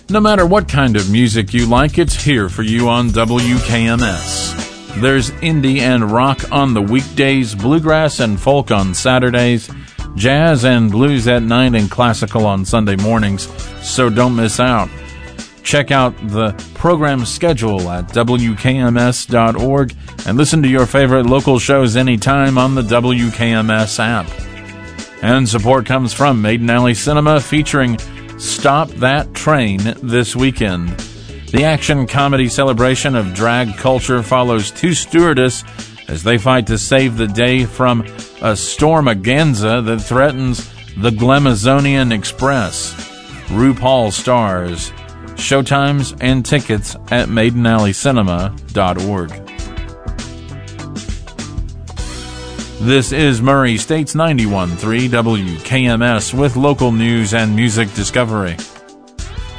No matter what kind of music you like, it's here for you on WKMS. There's indie and rock on the weekdays, bluegrass and folk on Saturdays, jazz and blues at night, and classical on Sunday mornings, so don't miss out. Check out the program schedule at WKMS.org and listen to your favorite local shows anytime on the WKMS app. And support comes from Maiden Alley Cinema, featuring Stop That Train this weekend. The action comedy celebration of drag culture follows two stewardesses as they fight to save the day from a stormaganza that threatens the Glamazonian Express. RuPaul stars. Showtimes and tickets at MaidenAlleyCinema.org. This is Murray State's 91.3 WKMS with local news and music discovery.